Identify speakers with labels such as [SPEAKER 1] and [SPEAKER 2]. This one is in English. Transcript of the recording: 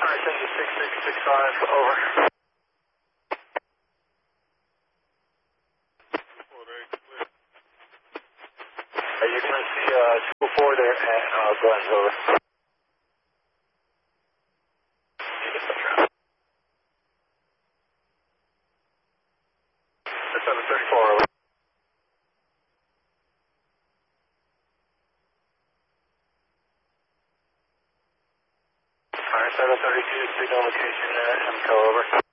[SPEAKER 1] Alright, thank you, 6665, over. You're going to see 204 there at Glenn's, over. That's 734, over. Alright, 732, signal location, MCO, over.